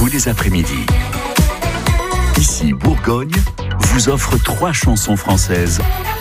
tous les après-midi. Ici Bourgogne vous offre 3 chansons françaises